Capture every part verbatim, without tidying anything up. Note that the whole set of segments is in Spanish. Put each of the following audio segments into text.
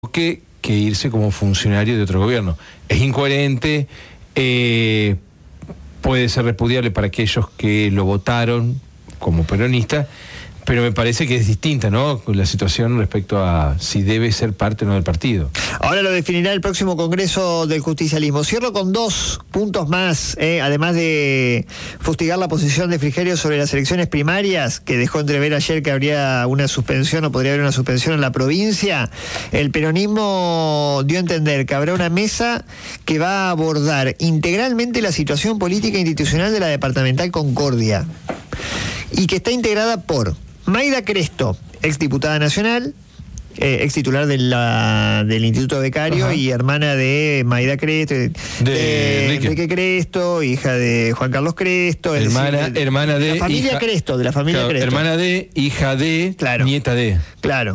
que, que irse como funcionario de otro gobierno. Es incoherente, eh, puede ser repudiable para aquellos que lo votaron como peronista, pero me parece que es distinta, ¿no?, la situación respecto a si debe ser parte o no del partido. Ahora lo definirá el próximo Congreso del Justicialismo. Cierro con dos puntos más, eh, además de fustigar la posición de Frigerio sobre las elecciones primarias, que dejó entrever ayer que habría una suspensión o podría haber una suspensión en la provincia. El peronismo dio a entender que habrá una mesa que va a abordar integralmente la situación política e institucional de la departamental Concordia, y que está integrada por Mayda Cresto, exdiputada nacional, eh, ex titular de la, del Instituto Becario. Ajá. Y hermana de Mayda Cresto, de, de Enrique. Enrique Cresto, hija de Juan Carlos Cresto, es hermana, decir, de, hermana de, de la familia hija, Cresto, de la familia claro, Cresto. Hermana de, hija de, claro, nieta de. Claro,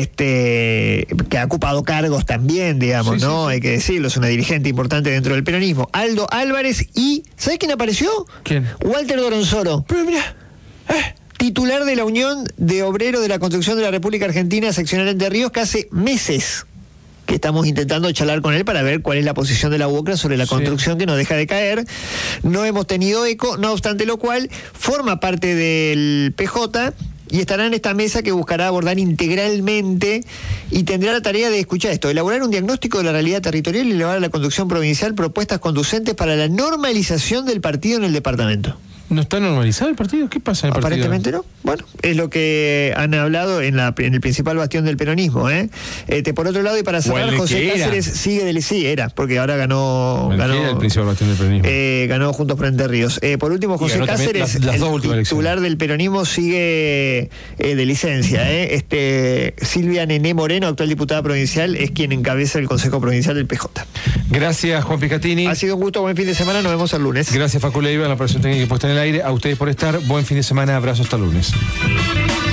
este, que ha ocupado cargos también, digamos, sí, ¿no? Sí, sí. Hay que decirlo, es una dirigente importante dentro del peronismo. Aldo Álvarez y, ¿sabes quién apareció? ¿Quién? Walter Doronsoro. Pero mira, eh. titular de la Unión de Obreros de la Construcción de la República Argentina, seccional Entre Ríos, que hace meses que estamos intentando charlar con él para ver cuál es la posición de la U O C R A sobre la construcción, sí, que no deja de caer. No hemos tenido eco, no obstante lo cual, forma parte del P J y estará en esta mesa que buscará abordar integralmente y tendrá la tarea de, escuchar esto, elaborar un diagnóstico de la realidad territorial y elevar a la conducción provincial propuestas conducentes para la normalización del partido en el departamento. ¿No está normalizado el partido? ¿Qué pasa en el Aparentemente partido? no. Bueno, es lo que han hablado en, la, en el principal bastión del peronismo, ¿eh? Este, por otro lado, y para cerrar, José Cáceres sigue del sí, era, porque ahora ganó... ganó era el principal bastión del peronismo. Eh, ganó Juntos por Entre Ríos. Eh, por último, José Cáceres, las, las el titular elecciones. del peronismo, sigue eh, de licencia, ¿eh? Este, Silvia Nené Moreno, actual diputada provincial, es quien encabeza el Consejo Provincial del P J. Gracias, Juan Picatini. Ha sido un gusto, buen fin de semana, nos vemos el lunes. Gracias, Facu Leiva, en la operación técnica puesta en el aire. A ustedes por estar, buen fin de semana, abrazo hasta el lunes.